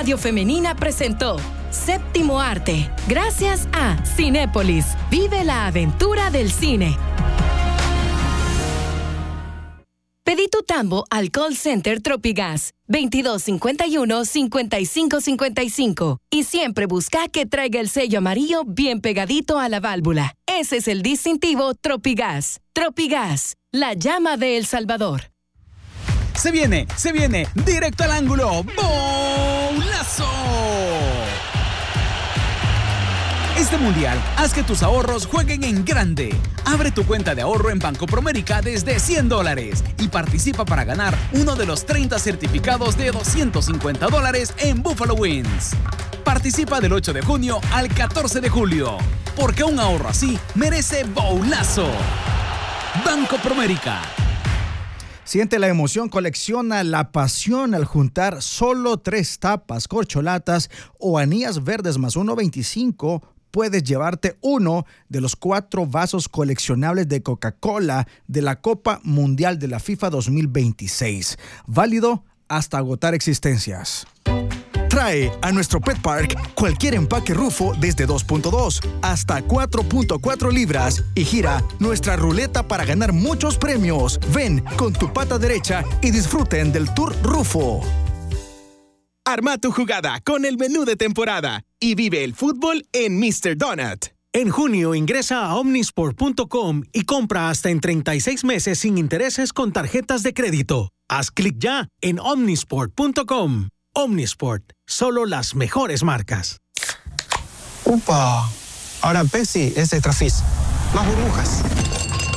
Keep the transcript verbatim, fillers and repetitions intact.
Radio Femenina presentó Séptimo Arte. Gracias a Cinépolis. Vive la aventura del cine. Pedí tu tambo al call center Tropigas veintidós cincuenta y uno, cincuenta y cinco cincuenta y cinco y siempre busca que traiga el sello amarillo bien pegadito a la válvula. Ese es el distintivo Tropigas. Tropigas, la llama de El Salvador. Se viene, se viene, directo al ángulo. ¡Golazo! Este mundial, haz que tus ahorros jueguen en grande. Abre tu cuenta de ahorro en Banco Promérica desde cien dólares y participa para ganar uno de los treinta certificados de doscientos cincuenta dólares en Buffalo Wings. Participa del ocho de junio al catorce de julio, porque un ahorro así merece bolazo. Banco Promérica. Siente la emoción, colecciona la pasión al juntar solo tres tapas, corcholatas o anillas verdes más uno veinticinco. Puedes llevarte uno de los cuatro vasos coleccionables de Coca-Cola de la Copa Mundial de la FIFA dos mil veintiséis. Válido hasta agotar existencias. Trae a nuestro Pet Park cualquier empaque Rufo desde dos punto dos hasta cuatro punto cuatro libras y gira nuestra ruleta para ganar muchos premios. Ven con tu pata derecha y disfruten del Tour Rufo. Arma tu jugada con el menú de temporada y vive el fútbol en míster Donut. En junio ingresa a omnisport punto com y compra hasta en treinta y seis meses sin intereses con tarjetas de crédito. Haz clic ya en omnisport punto com. Omnisport, solo las mejores marcas. ¡Upa! Ahora Pepsi es Extra Fizz. Más burbujas.